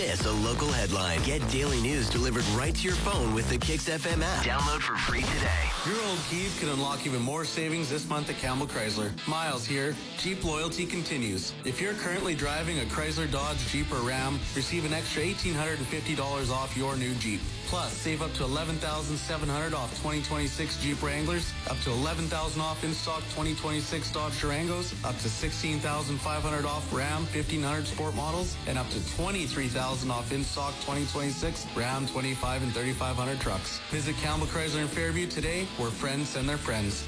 It's a local headline. Get daily news delivered right to your phone with the Kix FM app. Download for free today. Your old Jeep can unlock even more savings this month at Campbell Chrysler. Miles here. Jeep loyalty continues. If you're currently driving a Chrysler, Dodge, Jeep, or Ram, receive an extra $1,850 off your new Jeep. Plus, save up to $11,700 off 2026 Jeep Wranglers, up to $11,000 off in-stock 2026 Dodge Durangos, up to $16,500 off Ram 1500 Sport models, and up to $23,000 off in-stock 2026 Ram 25 and 3500 trucks. Visit Campbell Chrysler in Fairview today, where friends send their friends.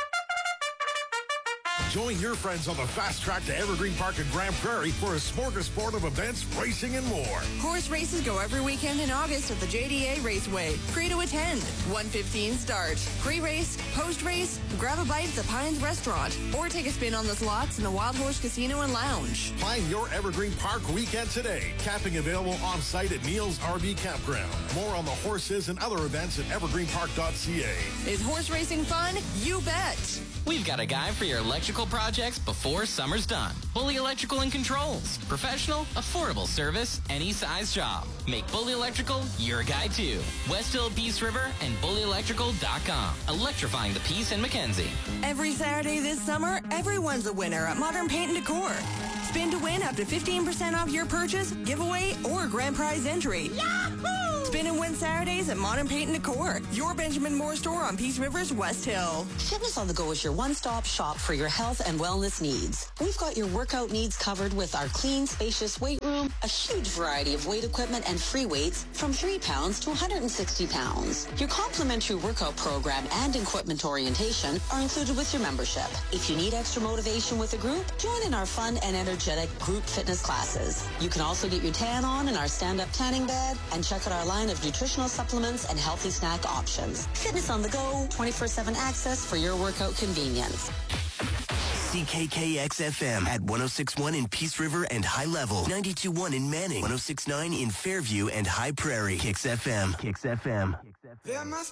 Join your friends on the fast track to Evergreen Park in Grand Prairie for a smorgasbord of events, racing, and more. Horse races go every weekend in August at the JDA Raceway. Free to attend. 1:15 start. Pre-race, post-race, grab a bite at the Pines Restaurant, or take a spin on the slots in the Wild Horse Casino and Lounge. Find your Evergreen Park weekend today. Camping available on-site at Neil's RV Campground. More on the horses and other events at evergreenpark.ca. Is horse racing fun? You bet. We've got a guy for your electrical projects before summer's done. Bully Electrical and Controls. Professional, affordable service, any size job. Make Bully Electrical your guy too. West Hill, Peace River, and bullyelectrical.com. Electrifying the Peace and Mackenzie. Every Saturday this summer, everyone's a winner at Modern Paint and Decor. Spin to win up to 15% off your purchase, giveaway, or grand prize entry. Yahoo! Spin and win Saturdays at Modern Paint and Decor, your Benjamin Moore store on Peace River's West Hill. Fitness on the Go is your one-stop shop for your health and wellness needs. We've got your workout needs covered with our clean, spacious weight room, a huge variety of weight equipment and free weights from 3 pounds to 160 pounds. Your complimentary workout program and equipment orientation are included with your membership. If you need extra motivation with a group, join in our fun and energetic group fitness classes. You can also get your tan on in our stand-up tanning bed and check out our line of nutritional supplements and healthy snack options. Fitness on the Go, 24/7 access for your workout convenience. CKKX FM at 106.1 in Peace River and High Level, 92.1 in Manning, 106.9 in Fairview and High Prairie. Kix FM. Kix FM. There must